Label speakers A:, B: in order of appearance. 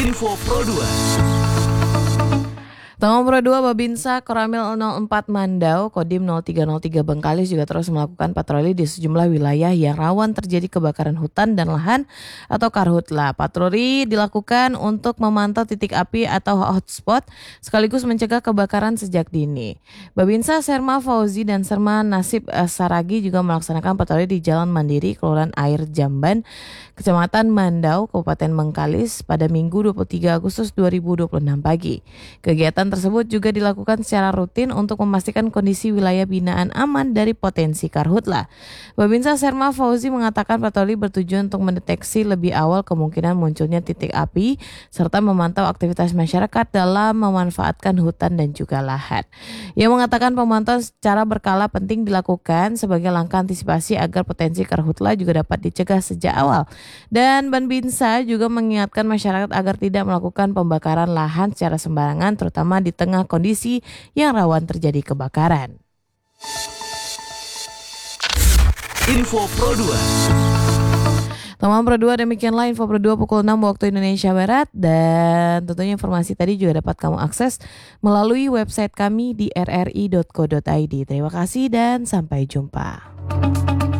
A: Info Pro 2.
B: Tanggal Pro 2 Babinsa Koramil 04 Mandau, Kodim 0303 Bengkalis juga terus melakukan patroli di sejumlah wilayah yang rawan terjadi kebakaran hutan dan lahan atau karhutla. Patroli dilakukan untuk memantau titik api atau hotspot sekaligus mencegah kebakaran sejak dini. Babinsa Serma Fauzi dan Serma Nasib Saragi juga melaksanakan patroli di Jalan Mandiri, Kelurahan Air Jamban, Kecamatan Mandau, Kabupaten Bengkalis pada Minggu 23 Agustus 2026 pagi. Kegiatan tersebut juga dilakukan secara rutin untuk memastikan kondisi wilayah binaan aman dari potensi karhutla. Babinsa Serma Fauzi mengatakan patroli bertujuan untuk mendeteksi lebih awal kemungkinan munculnya titik api serta memantau aktivitas masyarakat dalam memanfaatkan hutan dan juga lahan. Ia mengatakan pemantauan secara berkala penting dilakukan sebagai langkah antisipasi agar potensi karhutla juga dapat dicegah sejak awal. Dan Babinsa juga mengingatkan masyarakat agar tidak melakukan pembakaran lahan secara sembarangan, terutama di tengah kondisi yang rawan terjadi kebakaran.
A: Info Pro 2.
B: Teman Pro 2, demikianlah Info Pro 2 pukul 6 waktu Indonesia Barat. Dan tentunya informasi tadi juga dapat kamu akses melalui website kami di rri.co.id. Terima kasih dan sampai jumpa.